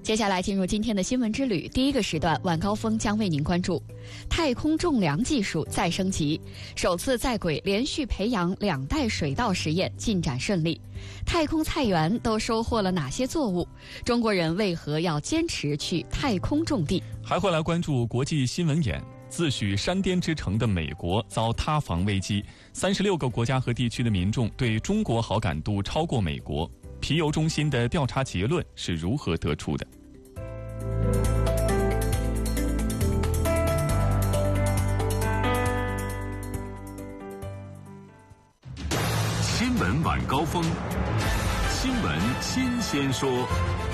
接下来进入今天的新闻之旅，第一个时段晚高峰将为您关注太空种粮技术再升级，首次在轨连续培养2代水稻实验进展顺利，太空菜园都收获了哪些作物？中国人为何要坚持去太空种地？ 还会来关注国际新闻眼。自诩山巅之城的美国遭塌房危机，36个国家和地区的民众对中国好感度超过美国。皮尤中心的调查结论是如何得出的？ 新闻晚高峰，新闻新鲜说。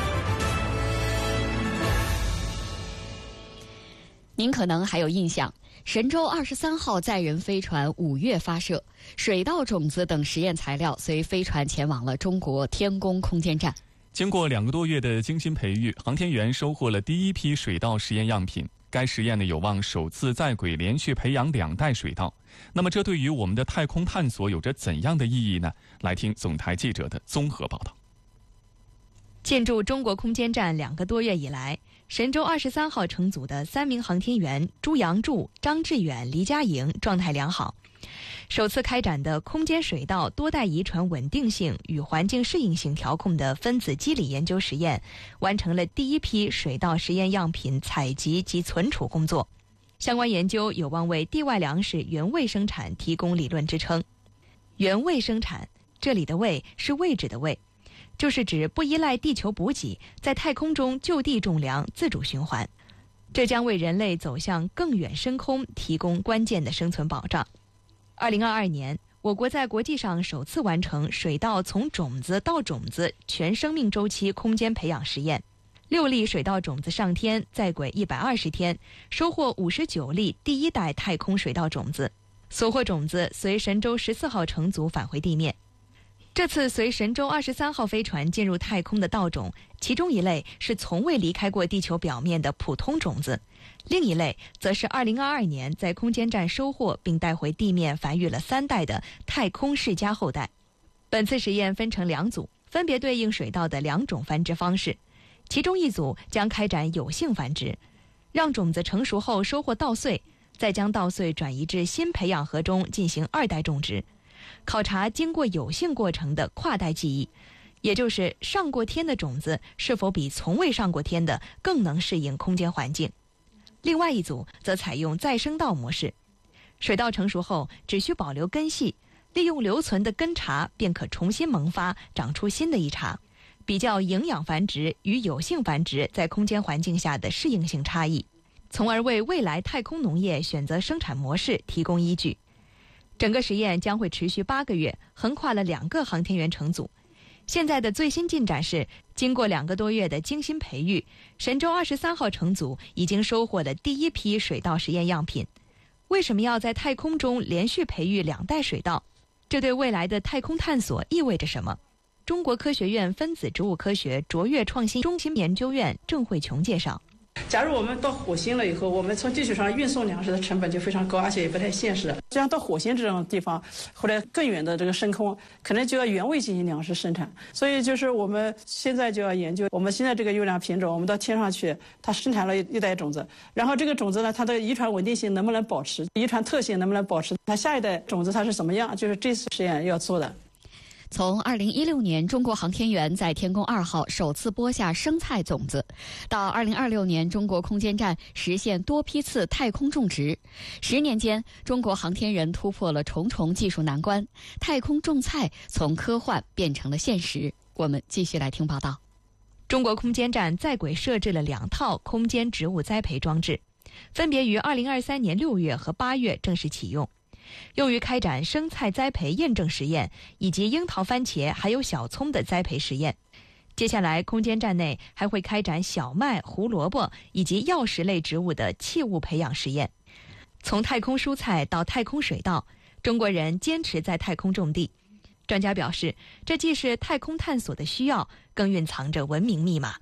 您可能还有印象，神舟23号载人飞船5月发射，水稻种子等实验材料随飞船前往了中国天宫空间站。 经过2个多月的精心培育，航天员收获了第一批水稻实验样品。该实验呢有望首次在轨连续培养2代水稻。那么这对于我们的太空探索有着怎样的意义呢？来听总台记者的综合报道。 进驻中国空间站2个多月以来，神舟23号乘组的3名航天员朱杨柱、张志远、黎佳莹状态良好。首次开展的空间水稻多代遗传稳定性与环境适应性调控的分子机理研究实验，完成了第一批水稻实验样品采集及存储工作。相关研究有望为地外粮食原位生产提供理论支撑。原位生产，这里的位是位置的位，就是指不依赖地球补给，在太空中就地种粮，自主循环。这将为人类走向更远深空提供关键的生存保障。2022年，我国在国际上首次完成水稻从种子到种子全生命周期空间培养实验，6粒水稻种子上天，在轨120天，收获59粒第1代太空水稻种子。所获种子随神舟14号乘组返回地面。这次随神舟23号飞船进入太空的稻种，其中一类是从未离开过地球表面的普通种子，另一类则是2022年在空间站收获并带回地面繁育了3代的太空世家后代。本次实验分成2组，分别对应水稻的2种繁殖方式。其中一组将开展有性繁殖，让种子成熟后收获稻穗，再将稻穗转移至新培养盒中进行2代种植，考察经过有性过程的跨代记忆，也就是上过天的种子是否比从未上过天的更能适应空间环境。另外一组则采用再生稻模式，水稻成熟后只需保留根系，利用留存的根茬便可重新萌发，长出新的一茬，比较营养繁殖与有性繁殖在空间环境下的适应性差异，从而为未来太空农业选择生产模式提供依据。整个实验将会持续8个月，横跨了2个航天员乘组。现在的最新进展是，经过2个多月的精心培育，神舟23号乘组已经收获了第一批水稻实验样品。为什么要在太空中连续培育2代水稻？这对未来的太空探索意味着什么？中国科学院分子植物科学卓越创新中心研究员郑慧琼介绍。 假如我们到火星了以后，我们从地球上运送粮食的成本就非常高，而且也不太现实。这样到火星这种地方，或者更远的这个深空，可能就要原位进行粮食生产。所以就是我们现在就要研究，我们现在这个优良品种，我们到天上去，它生产了1代种子，然后这个种子呢，它的遗传稳定性能不能保持，遗传特性能不能保持，它下一代种子它是怎么样，就是这次实验要做的。 从2016年中国航天员在天宫2号首次播下生菜种子，到2026年中国空间站实现多批次太空种植，10年间，中国航天人突破了重重技术难关，太空种菜从科幻变成了现实。我们继续来听报道。 中国空间站在轨设置了2套空间植物栽培装置，分别于2023年6月和8月正式启用，用于开展生菜栽培验证实验以及樱桃、番茄还有小葱的栽培实验。接下来，空间站内还会开展小麦、胡萝卜以及药食类植物的器物培养实验。从太空蔬菜到太空水稻，中国人坚持在太空种地。专家表示，这既是太空探索的需要，更蕴藏着文明密码。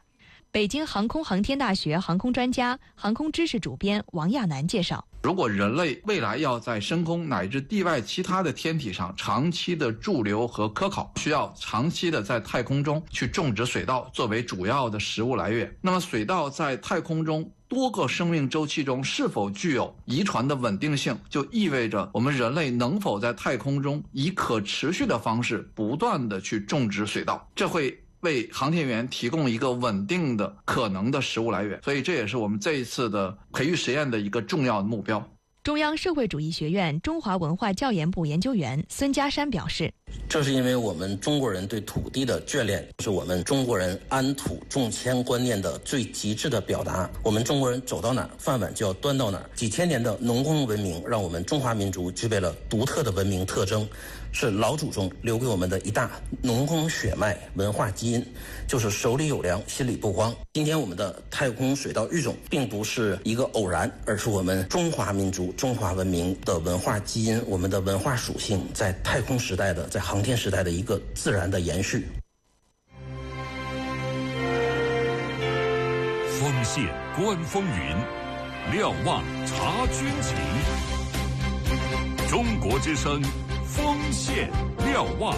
北京航空航天大学航空专家、航空知识主编王亚楠介绍， 如果人类未来要在深空乃至地外其他的天体上长期的驻留和科考，需要长期的在太空中去种植水稻作为主要的食物来源。那么水稻在太空中多个生命周期中是否具有遗传的稳定性，就意味着我们人类能否在太空中以可持续的方式不断的去种植水稻，这会为航天员提供一个稳定的可能的食物来源，所以这也是我们这一次的培育实验的一个重要的目标。 中央社会主义学院中华文化教研部研究员孙家山表示， 这是因为我们中国人对土地的眷恋，是我们中国人安土重迁观念的最极致的表达。我们中国人走到哪儿，饭碗就要端到哪儿。几千年的农耕文明让我们中华民族具备了独特的文明特征，是老祖宗留给我们的一大农耕血脉文化基因，就是手里有粮心里不慌。今天我们的太空水稻育种并不是一个偶然，而是我们中华民族中华文明的文化基因，我们的文化属性在太空时代的在航天时代的一个自然的延续。 锋线观风云，瞭望察军情。中国之声，锋线瞭望。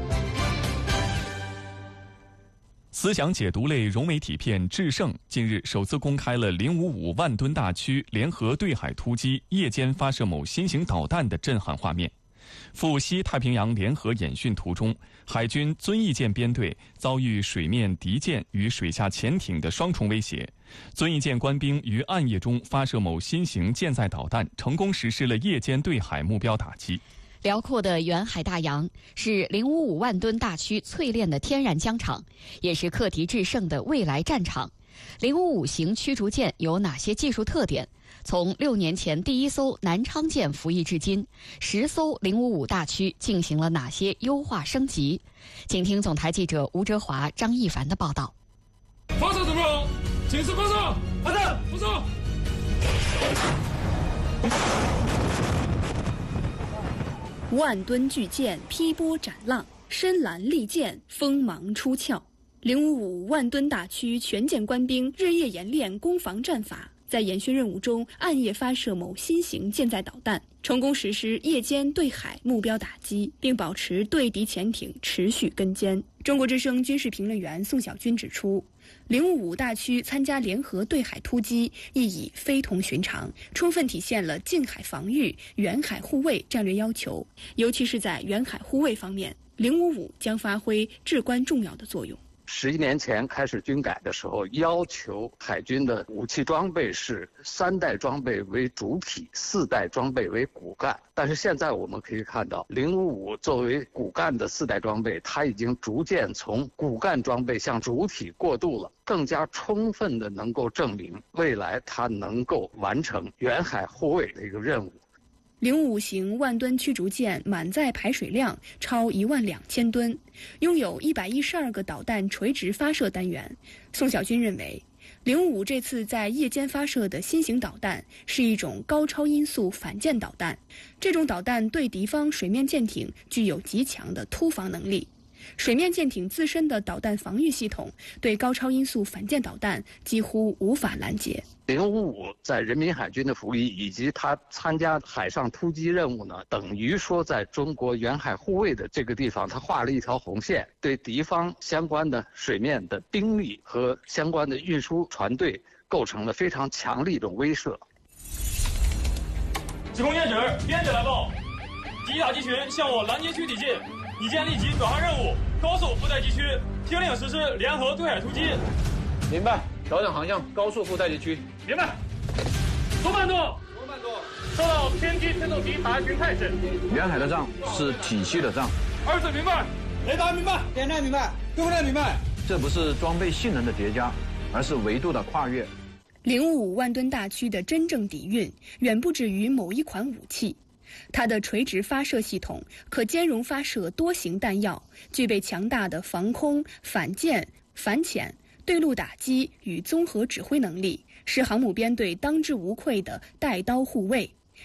思想解读类融媒体片《制胜》近日首次公开了055万吨大驱联合对海突击夜间发射某新型导弹的震撼画面。赴西太平洋联合演训途中，海军遵义舰编队遭遇水面敌舰与水下潜艇的双重威胁。遵义舰官兵于暗夜中发射某新型舰载导弹，成功实施了夜间对海目标打击。 辽阔的远海大洋是055万吨大驱淬炼的天然疆场，也是克敌制胜的未来战场。055型驱逐舰有哪些技术特点？从6年前第一艘南昌舰服役至今，10艘055大驱进行了哪些优化升级？请听总台记者吴哲华、张一凡的报道。 发射准备好，请示发射，发射，发射。 万吨巨舰劈波斩浪，深蓝利剑锋芒出鞘。055万吨大驱全舰官兵日夜演练攻防战法，在演训任务中暗夜发射某新型舰载导弹，成功实施夜间对海目标打击，并保持对敌潜艇持续跟监。中国之声军事评论员宋小军指出，055大驱参加联合对海突击意义非同寻常，充分体现了近海防御、远海护卫战略要求，尤其是在远海护卫方面，055将发挥至关重要的作用。 11年前开始军改的时候，要求海军的武器装备是3代装备为主体，4代装备为骨干。但是现在我们可以看到，055作为骨干的4代装备，它已经逐渐从骨干装备向主体过渡了，更加充分的能够证明未来它能够完成远海护卫的一个任务。 055型万吨驱逐舰满载排水量超12000吨，拥有112个导弹垂直发射单元。宋小军认为，055这次在夜间发射的新型导弹是一种高超音速反舰导弹，这种导弹对敌方水面舰艇具有极强的突防能力。水面舰艇自身的导弹防御系统对高超音速反舰导弹几乎无法拦截。 055在人民海军的服役以及他参加海上突击任务呢，等于说在中国远海护卫的这个地方，他画了一条红线，对敌方相关的水面的兵力和相关的运输船队构成了非常强力的威慑。 指控舰指，编制来报，敌打击群向我拦截区抵近，已见立即转换任务，高速布袋击区，听令实施联合对海突击。 明白，调整航向，高速布袋击区。 明白。多慢动，多慢动。收到，天机推动敌打击群态势。 远海的仗是体系的仗。 二次明白， 雷达明白，电站明白，对不对？明白。 这不是装备性能的叠加，而是维度的跨越。 055万吨大驱的真正底蕴远不止于某一款武器。它的垂直发射系统可兼容发射多型弹药，具备强大的防空、反舰、反潜、对陆打击与综合指挥能力，是航母编队当之无愧的带刀护卫。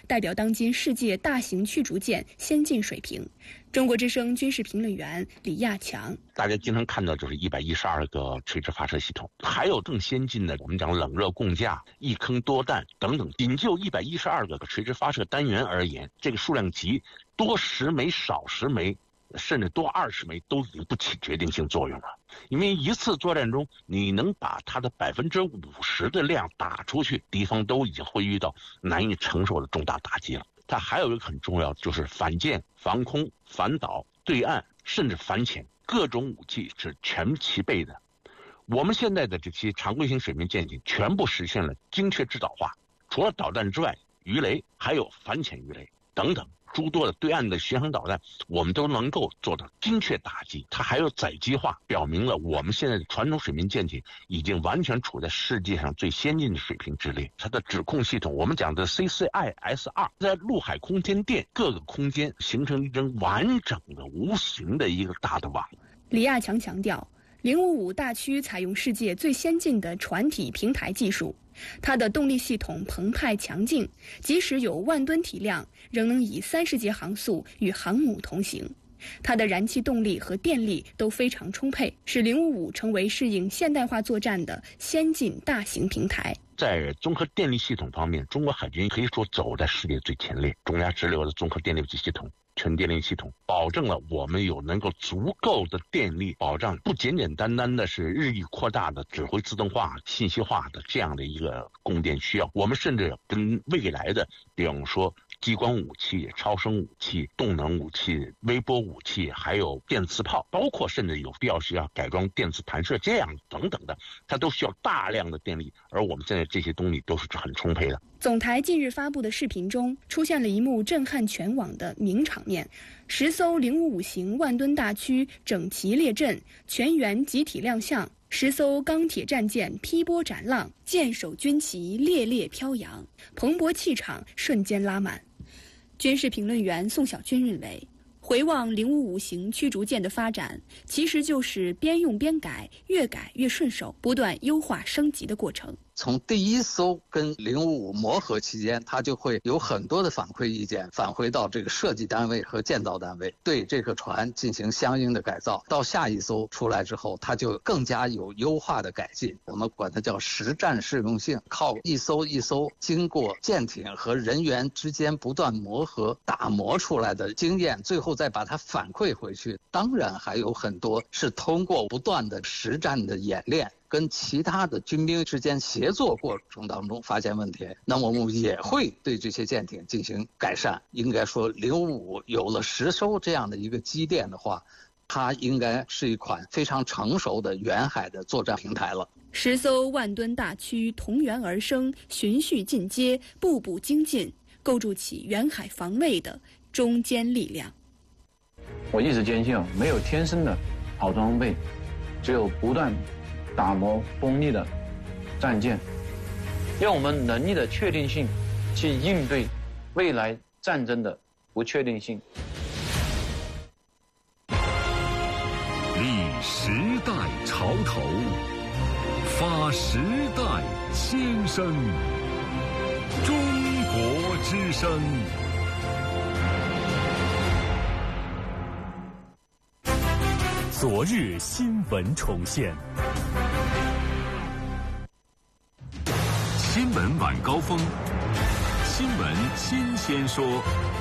代表当今世界大型驱逐舰先进水平。中国之声军事评论员李亚强： 大家经常看到就是112个垂直发射系统，还有更先进的，我们讲冷热共架、一坑多弹等等。仅就112个垂直发射单元而言，这个数量级多10枚少10枚，甚至多20枚都已经不起决定性作用了。因为一次作战中，你能把它的50%的量打出去，敌方都已经会遇到难以承受的重大打击了。它还有一个很重要，就是反舰、防空、反导、对岸，甚至反潜，各种武器是全齐备的。我们现在的这些常规型水面舰艇全部实现了精确制导化，除了导弹之外，鱼雷还有反潜鱼雷等等诸多的对岸的巡航导弹，我们都能够做到精确打击。它还有载机化，表明了我们现在的传统水面舰艇已经完全处在世界上最先进的水平之列。它的指控系统，我们讲的 CCIS2， 在陆海空间电各个空间形成一根完整的无形的一个大的网。 李亚强强调，055大驱采用世界最先进的船体平台技术，它的动力系统澎湃强劲，即使有10000吨体量，仍能以30节航速与航母同行。它的燃气动力和电力都非常充沛，使055成为适应现代化作战的先进大型平台。 在综合电力系统方面，中国海军可以说走在世界最前列。中亚直流的综合电力系统、全电力系统，保证了我们有能够足够的电力保障，不简简单单的是日益扩大的指挥自动化、信息化的这样的一个供电需要。我们甚至跟未来的，比方说激光武器、超声武器、动能武器、微波武器，还有电磁炮，包括甚至有必要需要改装电磁弹射这样等等的，它都需要大量的电力，而我们现在这些动力都是很充沛的。 总台近日发布的视频中，出现了一幕震撼全网的名场面：10艘055型10000吨大驱整齐列阵，全员集体亮相，10艘钢铁战舰劈波斩浪，舰首军旗猎猎飘扬，蓬勃气场瞬间拉满。军事评论员宋小军认为，回望055型驱逐舰的发展，其实就是边用边改，越改越顺手，不断优化升级的过程。 从第一艘跟055磨合期间，它就会有很多的反馈意见返回到这个设计单位和建造单位，对这个船进行相应的改造。到下一艘出来之后，它就更加有优化的改进，我们管它叫实战适用性，靠一艘一艘经过舰艇和人员之间不断磨合打磨出来的经验，最后再把它反馈回去。当然还有很多是通过不断的实战的演练，跟其他的军兵之间协作过程当中发现问题，那么我们也会对这些舰艇进行改善。应该说055有了10艘这样的一个基垫的话，它应该是一款非常成熟的远海的作战平台了。 10艘10000吨大驱同源而生，循序进阶，步步精进，构筑起远海防卫的中坚力量。 我一直坚信，没有天生的好装备，只有不断打磨锋利的战舰，用我们能力的确定性去应对未来战争的不确定性。 立时代潮头，发时代先声。中国之声。 昨日新闻重现。 新闻晚高峰，新闻新鲜说。